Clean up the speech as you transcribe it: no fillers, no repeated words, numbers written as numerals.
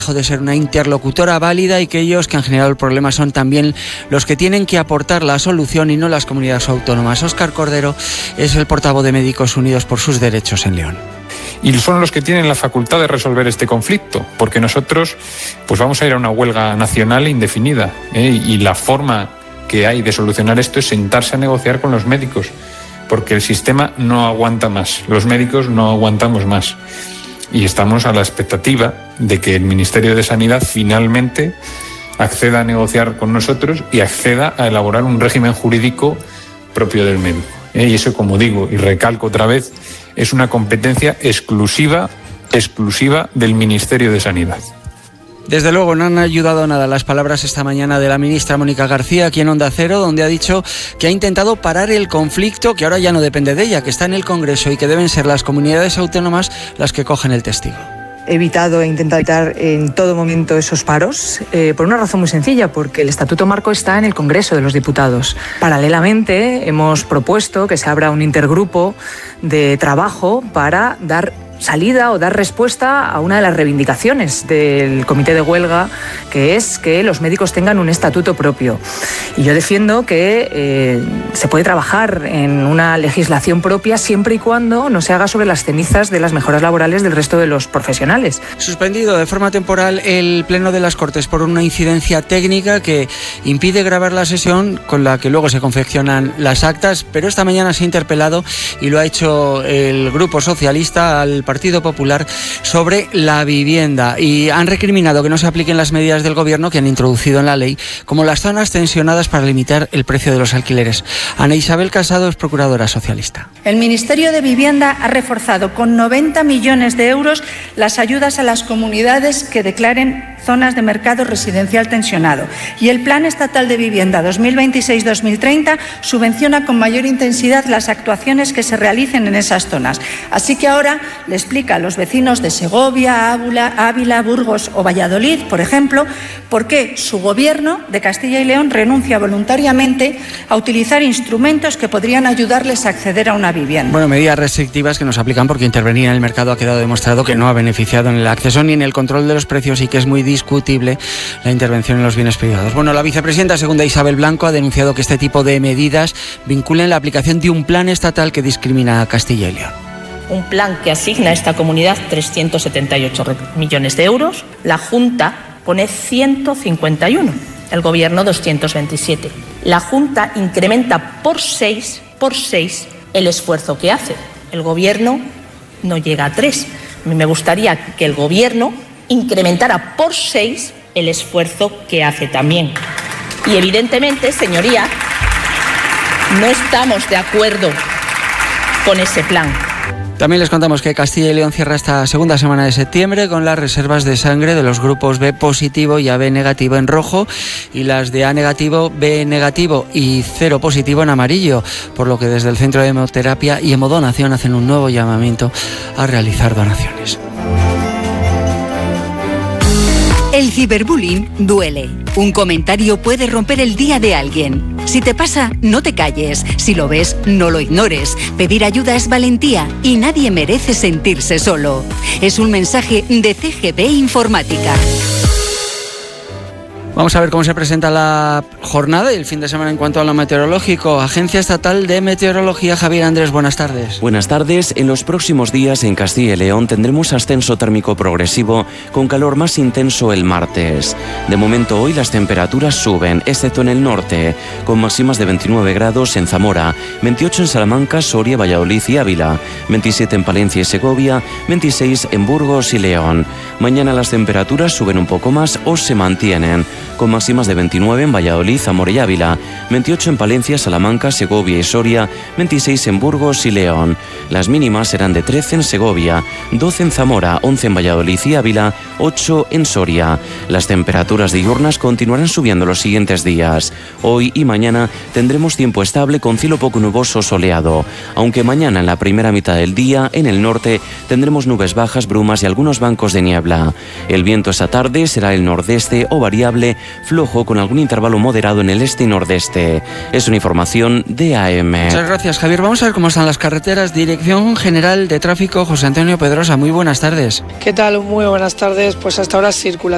de ser una interlocutora válida y que ellos que han generado el problema son también los que tienen que aportar la solución y no las comunidades autónomas. Óscar Cordero es el portavoz de Médicos Unidos por sus Derechos en León. Y son los que tienen la facultad de resolver este conflicto, porque nosotros pues vamos a ir a una huelga nacional indefinida, y la forma que hay de solucionar esto es sentarse a negociar con los médicos, porque el sistema no aguanta más, los médicos no aguantamos más. Y estamos a la expectativa de que el Ministerio de Sanidad finalmente acceda a negociar con nosotros y acceda a elaborar un régimen jurídico propio del médico. Y eso, como digo y recalco otra vez, es una competencia exclusiva del Ministerio de Sanidad. Desde luego no han ayudado nada las palabras esta mañana de la ministra Mónica García aquí en Onda Cero, donde ha dicho que ha intentado parar el conflicto, que ahora ya no depende de ella, que está en el Congreso y que deben ser las comunidades autónomas las que cogen el testigo. He intentado evitar en todo momento esos paros, por una razón muy sencilla, porque el Estatuto Marco está en el Congreso de los Diputados. Paralelamente, hemos propuesto que se abra un intergrupo de trabajo para dar salida o dar respuesta a una de las reivindicaciones del comité de huelga, que es que los médicos tengan un estatuto propio. Y yo defiendo que se puede trabajar en una legislación propia siempre y cuando no se haga sobre las cenizas de las mejoras laborales del resto de los profesionales. Suspendido de forma temporal el Pleno de las Cortes por una incidencia técnica que impide grabar la sesión con la que luego se confeccionan las actas, pero esta mañana se ha interpelado y lo ha hecho el Grupo Socialista al Partido Popular sobre la vivienda y han recriminado que no se apliquen las medidas del Gobierno que han introducido en la ley, como las zonas tensionadas para limitar el precio de los alquileres. Ana Isabel Casado es procuradora socialista. El Ministerio de Vivienda ha reforzado con 90 millones de euros las ayudas a las comunidades que declaren zonas de mercado residencial tensionado y el Plan Estatal de Vivienda 2026-2030 subvenciona con mayor intensidad las actuaciones que se realicen en esas zonas. Así que ahora le explica a los vecinos de Segovia, Ávila, Burgos o Valladolid, por ejemplo, por qué su Gobierno de Castilla y León renuncia voluntariamente a utilizar instrumentos que podrían ayudarles a acceder a una vivienda. Bueno, medidas restrictivas que nos aplican porque intervenir en el mercado ha quedado demostrado que no ha beneficiado en el acceso ni en el control de los precios y que es muy discutible la intervención en los bienes privados. Bueno, la vicepresidenta segunda Isabel Blanco ha denunciado que este tipo de medidas vinculen la aplicación de un plan estatal que discrimina a Castilla y León. Un plan que asigna a esta comunidad 378 millones de euros. La Junta pone 151, el Gobierno 227. La Junta incrementa por 6 el esfuerzo que hace. El Gobierno no llega a 3. Me gustaría que el Gobierno incrementara por 6 el esfuerzo que hace también. Y evidentemente, señoría, no estamos de acuerdo con ese plan. También les contamos que Castilla y León cierra esta segunda semana de septiembre con las reservas de sangre de los grupos B positivo y AB negativo en rojo y las de A negativo, B negativo y 0 positivo en amarillo, por lo que desde el Centro de Hemoterapia y Hemodonación hacen un nuevo llamamiento a realizar donaciones. El ciberbullying duele. Un comentario puede romper el día de alguien. Si te pasa, no te calles. Si lo ves, no lo ignores. Pedir ayuda es valentía y nadie merece sentirse solo. Es un mensaje de CGB Informática. Vamos a ver cómo se presenta la jornada y el fin de semana en cuanto a lo meteorológico. Agencia Estatal de Meteorología, Javier Andrés, buenas tardes. Buenas tardes. En los próximos días en Castilla y León tendremos ascenso térmico progresivo con calor más intenso el martes. De momento hoy las temperaturas suben, excepto en el norte, con máximas de 29 grados en Zamora, 28 en Salamanca, Soria, Valladolid y Ávila, 27 en Palencia y Segovia, 26 en Burgos y León. Mañana las temperaturas suben un poco más o se mantienen, con máximas de 29 en Valladolid, Zamora y Ávila, 28 en Palencia, Salamanca, Segovia y Soria, 26 en Burgos y León. Las mínimas serán de 13 en Segovia, 12 en Zamora, 11 en Valladolid y Ávila, 8 en Soria. Las temperaturas diurnas continuarán subiendo los siguientes días. Hoy y mañana tendremos tiempo estable con cielo poco nuboso soleado, aunque mañana en la primera mitad del día en el norte tendremos nubes bajas, brumas y algunos bancos de niebla. El viento esta tarde será el nordeste o variable, flojo con algún intervalo moderado en el este y nordeste. Es una información de AM. Muchas gracias, Javier. Vamos a ver cómo están las carreteras. Dirección General de Tráfico, José Antonio Pedrosa. Muy buenas tardes. ¿Qué tal? Muy buenas tardes. Pues hasta ahora circulación